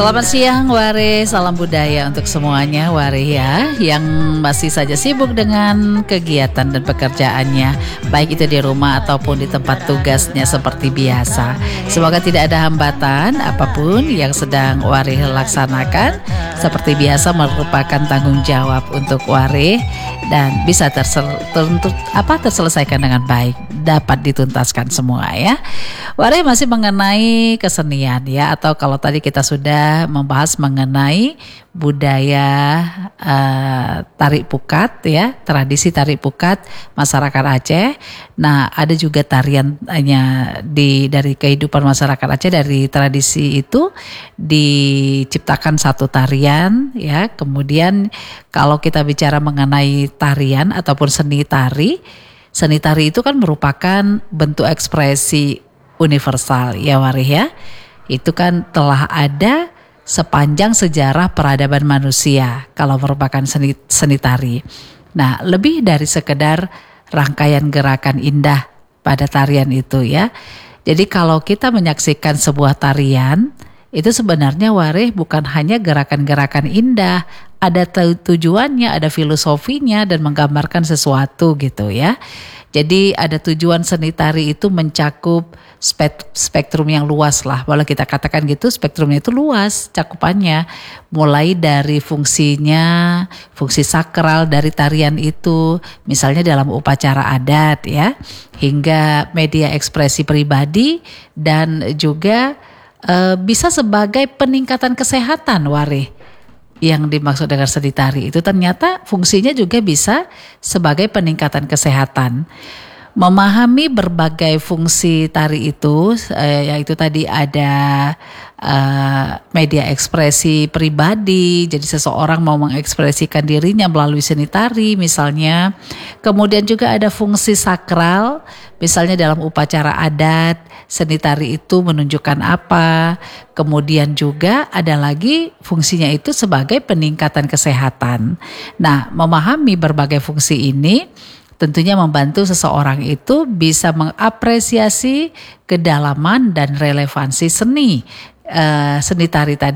Selamat siang Wari, salam budaya untuk semuanya Wari ya, yang masih saja sibuk dengan kegiatan dan pekerjaannya, baik itu di rumah ataupun di tempat tugasnya seperti biasa. Semoga tidak ada hambatan apapun yang sedang Wari laksanakan. Seperti biasa merupakan tanggung jawab untuk Wari dan bisa terselesaikan dengan baik, dapat dituntaskan semua ya. Wari masih mengenai kesenian ya, atau kalau tadi kita sudah membahas mengenai budaya tarik pukat ya, tradisi tarik pukat masyarakat Aceh. Nah, ada juga tariannya dari kehidupan masyarakat Aceh. Dari tradisi itu diciptakan satu tarian ya. Kemudian kalau kita bicara mengenai tarian ataupun seni tari itu kan merupakan bentuk ekspresi universal ya Wari ya. Itu kan telah ada sepanjang sejarah peradaban manusia kalau merupakan seni tari. Nah, lebih dari sekedar rangkaian gerakan indah pada tarian itu ya. Jadi kalau kita menyaksikan sebuah tarian, itu sebenarnya Wari bukan hanya gerakan-gerakan indah, ada tujuannya, ada filosofinya dan menggambarkan sesuatu gitu ya. Jadi ada tujuan seni tari itu mencakup spektrum yang luas lah. Walau kita katakan gitu, spektrumnya itu luas cakupannya. Mulai dari fungsinya, fungsi sakral dari tarian itu, misalnya dalam upacara adat ya, hingga media ekspresi pribadi dan juga bisa sebagai peningkatan kesehatan Wari. Yang dimaksud dengan seni tari itu ternyata fungsinya juga bisa sebagai peningkatan kesehatan. Memahami berbagai fungsi tari itu, yaitu tadi ada media ekspresi pribadi, jadi seseorang mau mengekspresikan dirinya melalui seni tari misalnya. Kemudian juga ada fungsi sakral, misalnya dalam upacara adat, seni tari itu menunjukkan apa. Kemudian juga ada lagi fungsinya itu sebagai peningkatan kesehatan. Nah, memahami berbagai fungsi ini tentunya membantu seseorang itu bisa mengapresiasi kedalaman dan relevansi seni tari tadi